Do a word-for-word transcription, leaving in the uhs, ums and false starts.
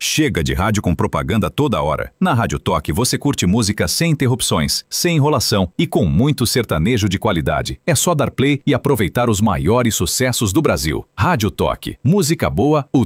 Chega de rádio com propaganda toda hora. Na Rádio Toque você curte música sem interrupções, sem enrolação e com muito sertanejo de qualidade. É só dar play e aproveitar os maiores sucessos do Brasil. Rádio Toque. Música boa o